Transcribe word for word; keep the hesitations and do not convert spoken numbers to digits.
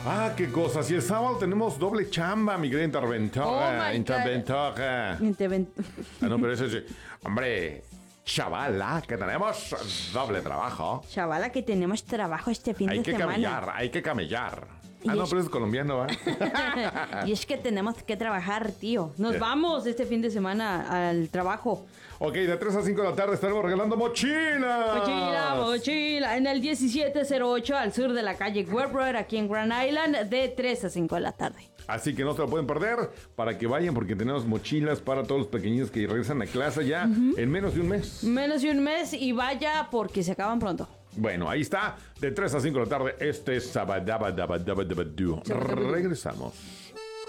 Ah, qué cosas. Y el sábado tenemos doble chamba, mi querida interventora. Oh my interventora. Interven- Ah, no, pero eso sí. Hombre, chavala, que tenemos doble trabajo. Chavala, que tenemos trabajo este fin Hay de que semana. camellar, hay que camellar. Y Ah, no, es- pero es colombiano, ¿va? Y es que tenemos que trabajar, tío. Nos Yeah. vamos este fin de semana al trabajo. Ok, de tres a cinco de la tarde estaremos regalando mochilas. Mochila, mochila. En el diecisiete cero ocho al sur de la calle Web Road, aquí en Grand Island, de tres a cinco de la tarde. Así que no se lo pueden perder para que vayan porque tenemos mochilas para todos los pequeños que regresan a clase ya en menos de un mes. Menos de un mes y vaya porque se acaban pronto. Bueno, ahí está, de tres a cinco de la tarde, este es Sabadabadabadabadabadú. Regresamos.